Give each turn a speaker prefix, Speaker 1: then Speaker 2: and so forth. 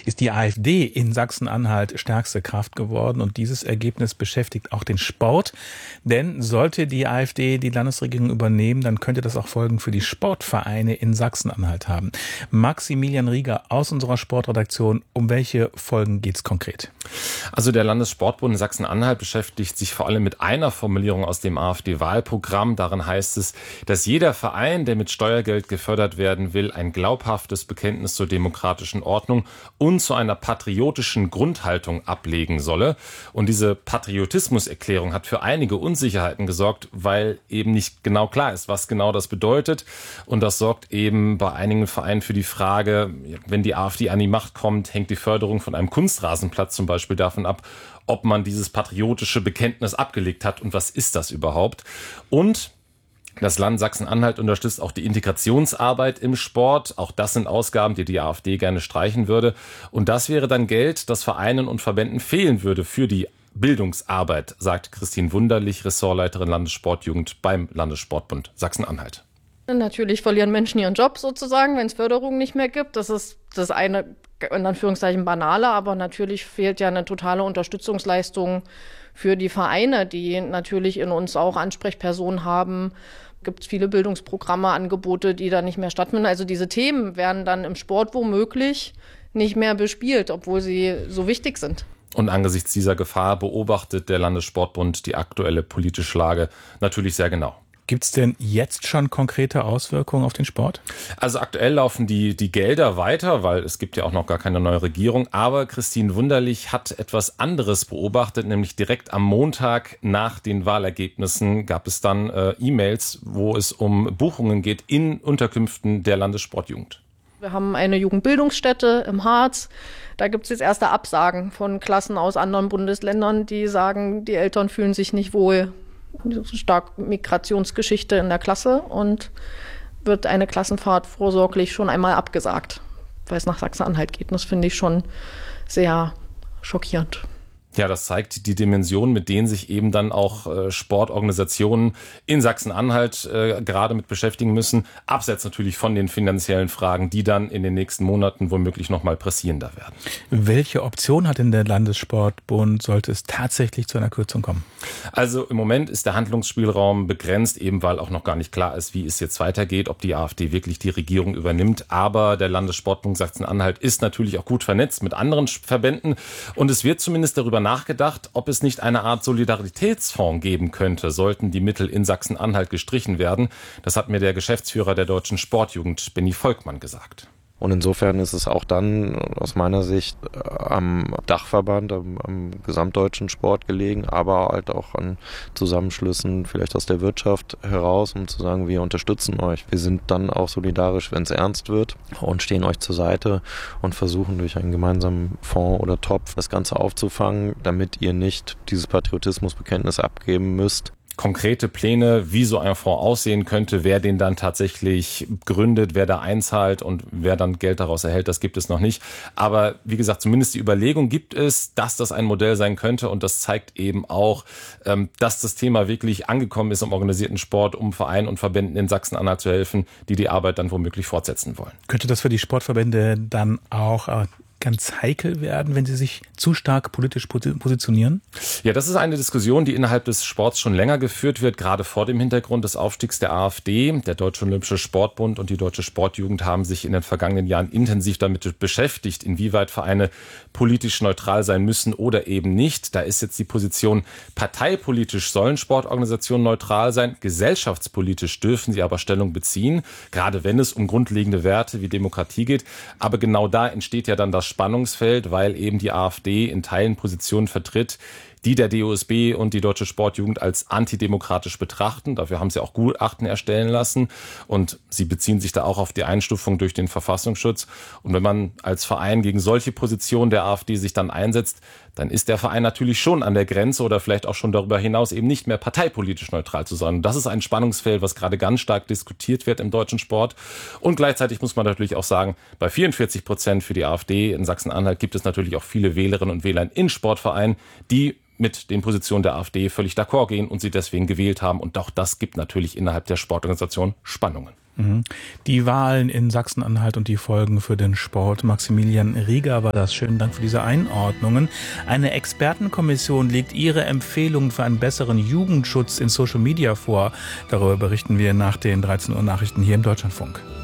Speaker 1: ist die AfD in Sachsen-Anhalt stärkste Kraft geworden. Und dieses Ergebnis beschäftigt auch den Sport. Denn sollte die AfD die Landesregierung übernehmen, dann könnte das auch Folgen für die Sportvereine in Sachsen-Anhalt haben. Maximilian Rieger aus unserer Sportredaktion, um welche Folgen geht es konkret?
Speaker 2: Also der Landessportbund Sachsen-Anhalt beschäftigt sich vor allem mit einer Formulierung aus dem AfD-Wahlprogramm. Darin heißt es, dass jeder Verein, der mit Steuergeld gefördert werden will, ein glaubhaftes Bekenntnis zur demokratischen Ordnung und zu einer patriotischen Grundhaltung ablegen solle. Und diese Patriotismuserklärung hat für einige Unsicherheiten gesorgt, weil eben nicht genau klar ist, was genau das bedeutet. Und das sorgt eben bei einigen Vereinen für die Frage, wenn die AfD an die Macht kommt, hängt die Förderung von einem Kunstrasenplatz zum Beispiel davon ab, ob man dieses patriotische Bekenntnis abgelegt hat und was ist das überhaupt. Und das Land Sachsen-Anhalt unterstützt auch die Integrationsarbeit im Sport. Auch das sind Ausgaben, die die AfD gerne streichen würde. Und das wäre dann Geld, das Vereinen und Verbänden fehlen würde für die Bildungsarbeit, sagt Christine Wunderlich, Ressortleiterin Landessportjugend beim Landessportbund Sachsen-Anhalt.
Speaker 3: Natürlich verlieren Menschen ihren Job sozusagen, wenn es Förderung nicht mehr gibt. Das ist das eine, in Anführungszeichen, banale, aber natürlich fehlt ja eine totale Unterstützungsleistung für die Vereine, die natürlich in uns auch Ansprechpersonen haben. Gibt es viele Bildungsprogramme, Angebote, die da nicht mehr stattfinden. Also diese Themen werden dann im Sport womöglich nicht mehr bespielt, obwohl sie so wichtig sind.
Speaker 2: Und angesichts dieser Gefahr beobachtet der Landessportbund die aktuelle politische Lage natürlich sehr genau.
Speaker 1: Gibt es denn jetzt schon konkrete Auswirkungen auf den Sport?
Speaker 2: Also aktuell laufen die Gelder weiter, weil es gibt ja auch noch gar keine neue Regierung. Aber Christine Wunderlich hat etwas anderes beobachtet, nämlich direkt am Montag nach den Wahlergebnissen gab es dann E-Mails, wo es um Buchungen geht in Unterkünften der Landessportjugend.
Speaker 3: Wir haben eine Jugendbildungsstätte im Harz. Da gibt es jetzt erste Absagen von Klassen aus anderen Bundesländern, die sagen, die Eltern fühlen sich nicht wohl. Stark Migrationsgeschichte in der Klasse und wird eine Klassenfahrt vorsorglich schon einmal abgesagt, weil es nach Sachsen-Anhalt geht. Und das finde ich schon sehr schockierend.
Speaker 2: Ja, das zeigt die Dimension, mit denen sich eben dann auch Sportorganisationen in Sachsen-Anhalt gerade mit beschäftigen müssen. Abseits natürlich von den finanziellen Fragen, die dann in den nächsten Monaten womöglich noch mal pressierender werden.
Speaker 1: Welche Option hat denn der Landessportbund, sollte es tatsächlich zu einer Kürzung kommen?
Speaker 2: Also im Moment ist der Handlungsspielraum begrenzt, eben weil auch noch gar nicht klar ist, wie es jetzt weitergeht, ob die AfD wirklich die Regierung übernimmt. Aber der Landessportbund Sachsen-Anhalt ist natürlich auch gut vernetzt mit anderen Verbänden. Und es wird zumindest darüber nachgedacht, ob es nicht eine Art Solidaritätsfonds geben könnte, sollten die Mittel in Sachsen-Anhalt gestrichen werden. Das hat mir der Geschäftsführer der Deutschen Sportjugend, Benny Volkmann, gesagt.
Speaker 4: Und insofern ist es auch dann aus meiner Sicht am Dachverband, am gesamtdeutschen Sport gelegen, aber halt auch an Zusammenschlüssen vielleicht aus der Wirtschaft heraus, um zu sagen, wir unterstützen euch. Wir sind dann auch solidarisch, wenn es ernst wird und stehen euch zur Seite und versuchen durch einen gemeinsamen Fonds oder Topf das Ganze aufzufangen, damit ihr nicht dieses Patriotismusbekenntnis abgeben müsst.
Speaker 2: Konkrete Pläne, wie so ein Fonds aussehen könnte, wer den dann tatsächlich gründet, wer da einzahlt und wer dann Geld daraus erhält, das gibt es noch nicht. Aber wie gesagt, zumindest die Überlegung gibt es, dass das ein Modell sein könnte und das zeigt eben auch, dass das Thema wirklich angekommen ist im organisierten Sport, um Vereinen und Verbänden in Sachsen-Anhalt zu helfen, die die Arbeit dann womöglich fortsetzen wollen.
Speaker 1: Könnte das für die Sportverbände dann auch ganz heikel werden, wenn sie sich zu stark politisch positionieren?
Speaker 2: Ja, das ist eine Diskussion, die innerhalb des Sports schon länger geführt wird, gerade vor dem Hintergrund des Aufstiegs der AfD. Der Deutsche Olympische Sportbund und die Deutsche Sportjugend haben sich in den vergangenen Jahren intensiv damit beschäftigt, inwieweit Vereine politisch neutral sein müssen oder eben nicht. Da ist jetzt die Position, parteipolitisch sollen Sportorganisationen neutral sein, gesellschaftspolitisch dürfen sie aber Stellung beziehen, gerade wenn es um grundlegende Werte wie Demokratie geht. Aber genau da entsteht ja dann das Spannungsfeld, weil eben die AfD in Teilen Positionen vertritt, die der DOSB und die Deutsche Sportjugend als antidemokratisch betrachten. Dafür haben sie auch Gutachten erstellen lassen und sie beziehen sich da auch auf die Einstufung durch den Verfassungsschutz. Und wenn man als Verein gegen solche Positionen der AfD sich dann einsetzt, dann ist der Verein natürlich schon an der Grenze oder vielleicht auch schon darüber hinaus eben nicht mehr parteipolitisch neutral zu sein. Und das ist ein Spannungsfeld, was gerade ganz stark diskutiert wird im deutschen Sport. Und gleichzeitig muss man natürlich auch sagen, bei 44% für die AfD in Sachsen-Anhalt gibt es natürlich auch viele Wählerinnen und Wähler in Sportvereinen, die mit den Positionen der AfD völlig d'accord gehen und sie deswegen gewählt haben. Und auch das gibt natürlich innerhalb der Sportorganisation Spannungen.
Speaker 1: Die Wahlen in Sachsen-Anhalt und die Folgen für den Sport. Maximilian Rieger war das. Schönen Dank für diese Einordnungen. Eine Expertenkommission legt ihre Empfehlungen für einen besseren Jugendschutz in Social Media vor. Darüber berichten wir nach den 13 Uhr Nachrichten hier im Deutschlandfunk.